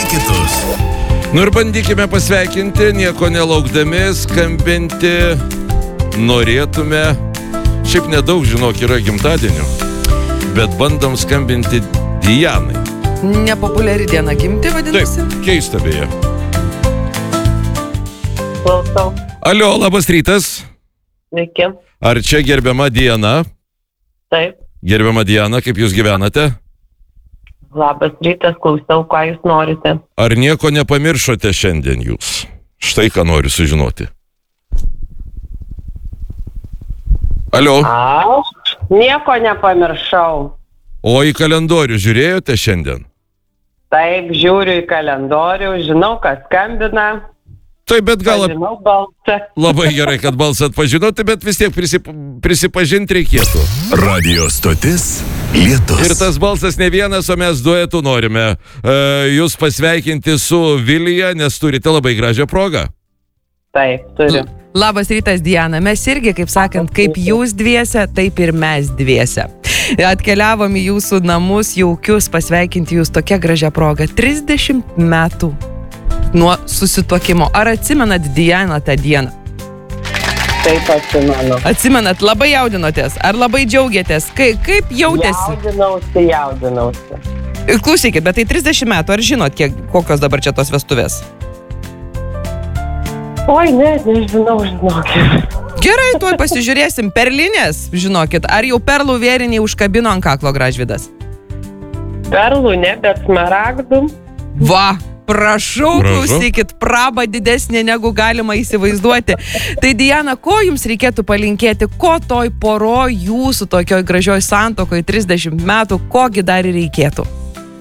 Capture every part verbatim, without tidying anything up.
kitus. Nu ir bandykime pasveikinti, nieko nelaukdami, skambinti norėtume. Šiaip nedaug, žinok, yra gimtadienių, bet bandom skambinti Dianai. Nepopuliari diena gimti, vadinasi? Taip, keista beje. Klausau. Alio, labas rytas. Sveiki. Ar čia gerbiama Diana? Taip. Gerbiama Diana, kaip jūs gyvenate? Labas rytas, klausau, ką jūs norite. Ar nieko nepamiršote šiandien jūs? Štai ką noriu sužinoti. Alio. Aš nieko nepamiršau. O į kalendorių žiūrėjote šiandien? Taip, žiūriu į kalendorių, žinau, kas skambina. Taip, bet gal... Žinau balsą. Labai gerai, kad balsą atpažinote, bet vis tiek prisip... prisipažinti reikėtų. Radio stotis Lietus. Ir tas balsas ne vienas, o mes duetų norime e, jūs pasveikinti su Vilija, nes turite labai gražią progą. Taip, turiu. Labas rytas, Diana. Mes irgi, kaip sakant, kaip jūs dviese, taip ir mes dviese. Atkeliavom į jūsų namus jaukius pasveikinti jūs tokia gražia proga. trisdešimt metų nuo susituokimo. Ar atsimenat, Diana, tą dieną? Taip atsimenu. Atsimenat, labai jaudinotės? Ar labai džiaugiatės? Ka- kaip jautėsi? Jaudinausi, jaudinausi. Klausykit, bet tai trisdešimt metų. Ar žinot, kiek, kokios dabar čia tos vestuvės? Oi, ne, nežinau, žinokit. Gerai, tuoj pasižiūrėsim. Perlinės, žinokit. Ar jau perlų vėriniai užkabino ant kaklo Gražvydas? Perlų ne, bet smaragdų. Va! Prašau, Gražu. klausykit, praba didesnė negu galima įsivaizduoti. Tai Diana, ko jums reikėtų palinkėti, ko toj poroj jūsų tokioj gražioj santuokoj trisdešimt metų, kogi dar reikėtų?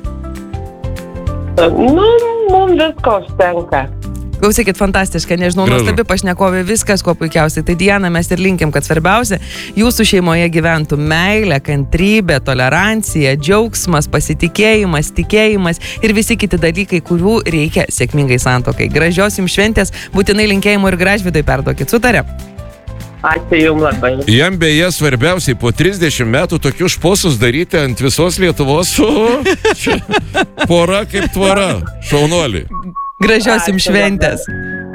Nu, mums visko užtenka. Klausykit, fantastiška, nežinau, Gražu. nuostabi pašnekovė, viskas kuo puikiausiai. Tai Diana, mes ir linkim, kad svarbiausia, jūsų šeimoje gyventų meilė, kantrybė, tolerancija, džiaugsmas, pasitikėjimas, tikėjimas ir visi kiti dalykai, kurių reikia sėkmingai santuokai. Gražios jums šventės, būtinai linkėjimų ir Gražvydui perduokit, sutarė? Ačiū jums labai. Jam beje svarbiausiai po trisdešimt metų tokius šposus daryti ant visos Lietuvos. O, čia pora kaip tvora, šaunuoliai. Gražios Ačiū jums labai. šventės.